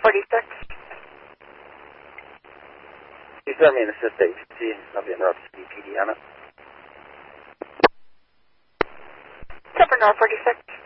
46. You send me an assist agency. I'll be interrupted CPD on it. 10 for North 46.